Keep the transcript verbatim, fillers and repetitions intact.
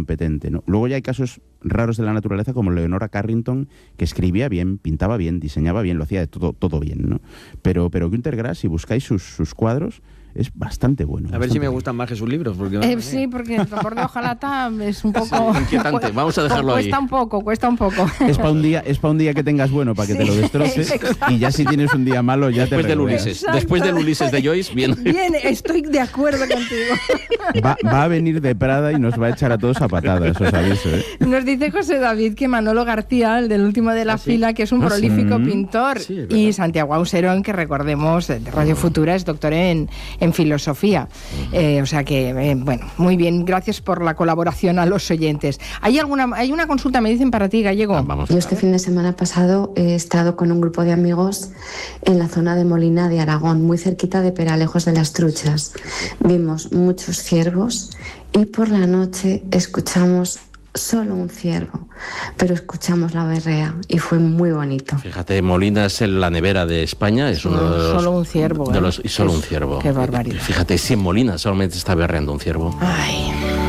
competente, ¿no? Luego ya hay casos raros de la naturaleza como Leonora Carrington, que escribía bien, pintaba bien, diseñaba bien, lo hacía de todo, todo bien, ¿no? Pero, pero Günter Grass, si buscáis sus, sus cuadros, es bastante bueno. A ver si me gustan más que sus libros. Porque eh, sí, porque el Tambor de Hojalata es un poco... Sí, inquietante, vamos a dejarlo ahí. Cuesta un poco, cuesta un poco. Es para un día, es para un día que tengas bueno, para que sí, te lo destroces, exacto. Y ya si tienes un día malo, ya después te del Ulises, exacto. Después del Ulises de Joyce, bien. Bien, estoy de acuerdo contigo. Va, va a venir de Prada y nos va a echar a todos a patadas, os aviso, ¿eh? Nos dice José David que Manolo García, el del último de la ¿Ah, sí? fila, que es un ¿Ah, prolífico sí? pintor, sí, y Santiago Auserón, que recordemos, de Radio Futura, es doctor en, en filosofía. Eh, o sea que, eh, bueno, muy bien, gracias por la colaboración a los oyentes. ¿Hay alguna hay una consulta, me dicen, para ti, Gallego? Vamos. Yo este fin de semana pasado he estado con un grupo de amigos en la zona de Molina de Aragón, muy cerquita de Peralejos de las Truchas. Vimos muchos ciervos y por la noche escuchamos solo un ciervo, pero escuchamos la berrea y fue muy bonito. Fíjate, Molina es la nevera de España, es uno de los, solo un ciervo, de ¿eh? los, y solo es, un ciervo. Qué barbaridad. Fíjate, si en Molina solamente está berreando un ciervo. Ay.